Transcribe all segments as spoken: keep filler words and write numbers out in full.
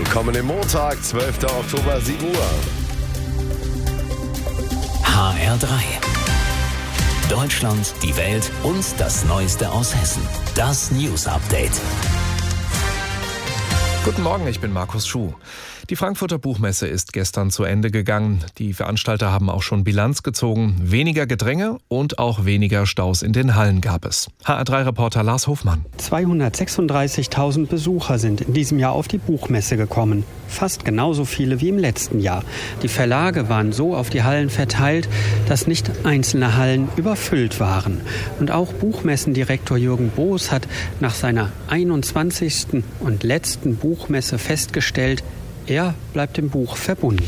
Kommenden Montag, zwölfter Oktober, sieben Uhr. H R drei. Deutschland, die Welt und das Neueste aus Hessen. Das News Update. Guten Morgen, ich bin Markus Schuh. Die Frankfurter Buchmesse ist gestern zu Ende gegangen. Die Veranstalter haben auch schon Bilanz gezogen. Weniger Gedränge und auch weniger Staus in den Hallen gab es. H R drei Reporter Lars Hofmann. zweihundertsechsunddreißigtausend Besucher sind in diesem Jahr auf die Buchmesse gekommen. Fast genauso viele wie im letzten Jahr. Die Verlage waren so auf die Hallen verteilt, dass nicht einzelne Hallen überfüllt waren. Und auch Buchmessendirektor Jürgen Boos hat nach seiner einundzwanzigsten und letzten Buchmesse festgestellt, er bleibt dem Buch verbunden.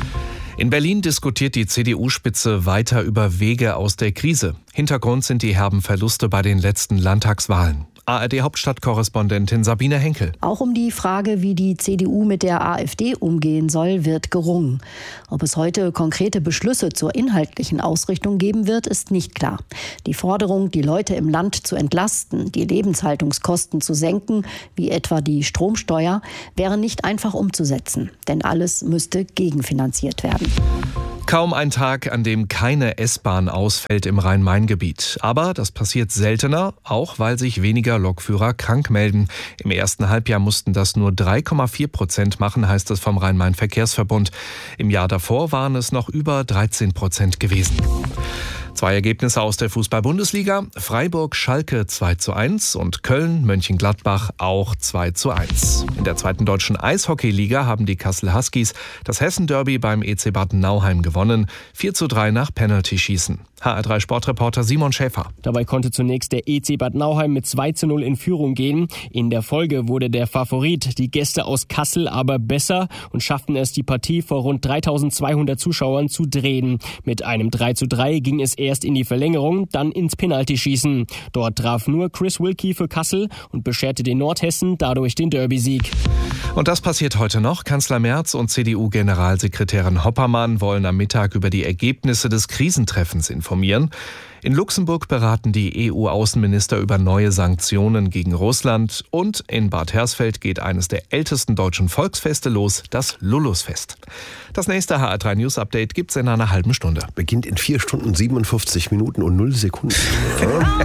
In Berlin diskutiert die C D U-Spitze weiter über Wege aus der Krise. Hintergrund sind die herben Verluste bei den letzten Landtagswahlen. A R D-Hauptstadtkorrespondentin Sabine Henkel. Auch um die Frage, wie die C D U mit der AfD umgehen soll, wird gerungen. Ob es heute konkrete Beschlüsse zur inhaltlichen Ausrichtung geben wird, ist nicht klar. Die Forderung, die Leute im Land zu entlasten, die Lebenshaltungskosten zu senken, wie etwa die Stromsteuer, wäre nicht einfach umzusetzen. Denn alles müsste gegenfinanziert werden. Kaum ein Tag, an dem keine S-Bahn ausfällt im Rhein-Main-Gebiet. Aber das passiert seltener, auch weil sich weniger Lokführer krank melden. Im ersten Halbjahr mussten das nur drei Komma vier Prozent machen, heißt es vom Rhein-Main-Verkehrsverbund. Im Jahr davor waren es noch über dreizehn Prozent gewesen. Zwei Ergebnisse aus der Fußball-Bundesliga. Freiburg-Schalke zwei zu eins und Köln-Mönchengladbach auch zwei zu eins. In der zweiten deutschen Eishockeyliga haben die Kassel Huskies das Hessen-Derby beim E C Bad Nauheim gewonnen. vier zu drei nach Penalty-Schießen. H R drei Sportreporter Simon Schäfer. Dabei konnte zunächst der E C Bad Nauheim mit zwei zu null in Führung gehen. In der Folge wurde der Favorit, die Gäste aus Kassel, aber besser und schafften es, die Partie vor rund dreitausendzweihundert Zuschauern zu drehen. Mit einem drei zu drei ging es erst in die Verlängerung, dann ins Penaltyschießen. Dort traf nur Chris Wilkie für Kassel und bescherte den Nordhessen dadurch den Derby-Sieg. Und das passiert heute noch. Kanzler Merz und C D U-Generalsekretärin Hoppermann wollen am Mittag über die Ergebnisse des Krisentreffens informieren. In Luxemburg beraten die E U-Außenminister über neue Sanktionen gegen Russland. Und in Bad Hersfeld geht eines der ältesten deutschen Volksfeste los, das Lulusfest. Das nächste H R drei News Update gibt's in einer halben Stunde. Beginnt in vier Stunden siebenundfünfzig Minuten und null Sekunden. Ja.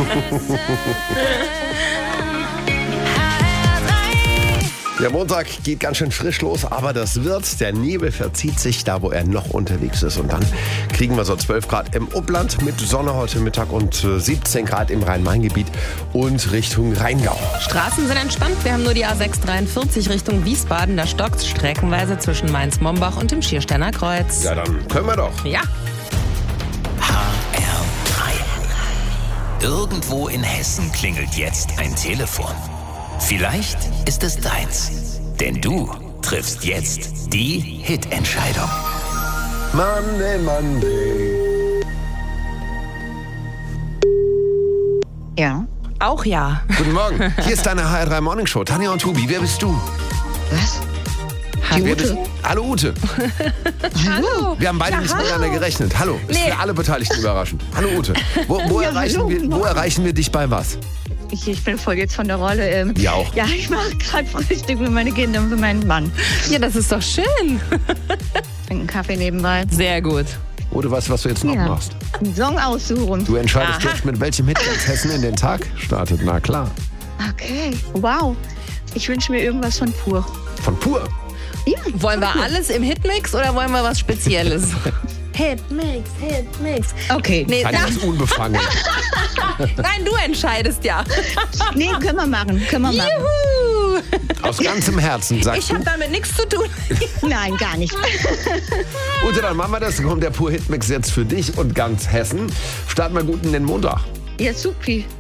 Der Montag geht ganz schön frisch los, aber das wird. Der Nebel verzieht sich da, wo er noch unterwegs ist. Und dann kriegen wir so zwölf Grad im Upland mit Sonne heute Mittag und siebzehn Grad im Rhein-Main-Gebiet und Richtung Rheingau. Straßen sind entspannt. Wir haben nur die A sechs dreiundvierzig Richtung Wiesbaden. Da stockt streckenweise zwischen Mainz-Mombach und dem Schiersteiner Kreuz. Ja, dann können wir doch. Ja. H R drei. Irgendwo in Hessen klingelt jetzt ein Telefon. Vielleicht ist es deins, denn du triffst jetzt die Hit-Entscheidung. Monday, Monday. Ja. Auch ja. Guten Morgen, hier ist deine H R drei Morning Show. Tanja und Tobi, wer bist du? Was? Die Ute. Bist, hallo Ute. Hallo. Wir haben beide Ja, nicht hallo. miteinander gerechnet. Hallo, ist Nee. für alle Beteiligten überraschend. Hallo Ute. Wo, wo, Ja, erreichen, hallo. wir, wo erreichen wir dich bei was? Ich, ich bin voll jetzt von der Rolle. Ähm, Ja, auch. Ja, ich mache gerade Frühstück mit meinen Kindern und für meinen Mann. Ja, das ist doch schön. Trinke einen Kaffee nebenbei. Sehr gut. Ute, weißt du, was du jetzt noch Ja. machst? Einen Song aussuchen. Du entscheidest Aha. jetzt, mit welchem Hit ganz Hessen in den Tag startet. Na klar. Okay, wow. Ich wünsche mir irgendwas von Pur. Von Pur. Ja, Wollen wir alles im Hitmix oder wollen wir was Spezielles? Hitmix, Hitmix. okay. Nee, Tanja ist unbefangen. nein, du entscheidest ja. Nee, können wir machen. Können wir machen. Juhu. Aus ganzem Herzen, sagst Ich du. habe damit nichts zu tun. Nein, gar nicht. Ute, dann machen wir das. Dann kommt der Pur Hitmix jetzt für dich und ganz Hessen. Starten wir gut in den Montag. Ja, supi.